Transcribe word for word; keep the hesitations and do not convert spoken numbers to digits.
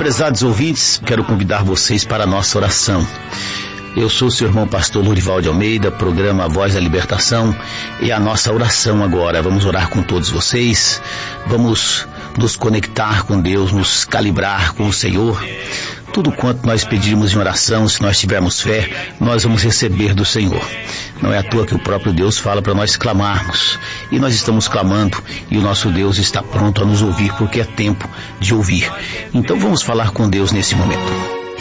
Prezados ouvintes, quero convidar vocês para a nossa oração. Eu sou o seu irmão pastor Lurival de Almeida, programa Voz da Libertação, e a nossa oração agora. Vamos orar com todos vocês, vamos nos conectar com Deus, nos calibrar com o Senhor. Tudo quanto nós pedirmos em oração, se nós tivermos fé, nós vamos receber do Senhor. Não é à toa que o próprio Deus fala para nós clamarmos. E nós estamos clamando e o nosso Deus está pronto a nos ouvir, porque é tempo de ouvir. Então vamos falar com Deus nesse momento.